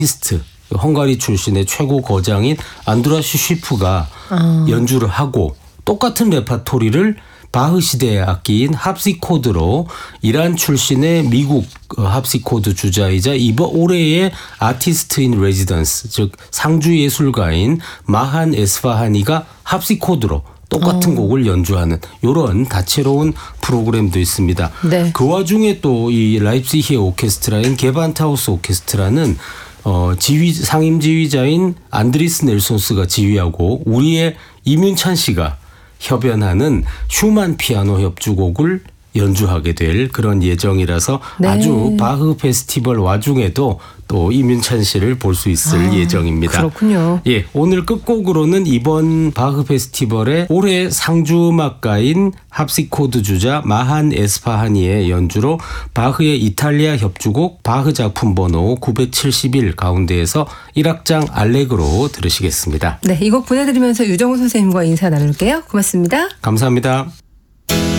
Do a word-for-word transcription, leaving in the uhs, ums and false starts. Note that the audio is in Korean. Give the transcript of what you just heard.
리스트 헝가리 출신의 최고 거장인 안드라시 쉬프가 아. 연주를 하고 똑같은 레파토리를 바흐 시대의 악기인 합시코드로 이란 출신의 미국 합시코드 주자이자 이번 올해의 아티스트 인 레지던스 즉 상주 예술가인 마한 에스파하니가 합시코드로 똑같은 어. 곡을 연주하는 이런 다채로운 프로그램도 있습니다. 네. 그 와중에 또 이 라입시히의 오케스트라인 게반트하우스 오케스트라는 어, 지휘, 상임 지휘자인 안드리스 넬손스가 지휘하고 우리의 이문찬 씨가 협연하는 슈만 피아노 협주곡을 연주하게 될 그런 예정이라서 네. 아주 바흐 페스티벌 와중에도 또 이문찬 씨를 볼 수 있을 아, 예정입니다. 그렇군요. 예, 오늘 끝곡으로는 이번 바흐 페스티벌의 올해 상주 음악가인 합시코드 주자 마한 에스파하니의 연주로 바흐의 이탈리아 협주곡 바흐 작품 번호 구백칠십일 가운데에서 일 악장 알레그로 들으시겠습니다. 네, 이 곡 보내드리면서 유정우 선생님과 인사 나눌게요. 고맙습니다. 감사합니다.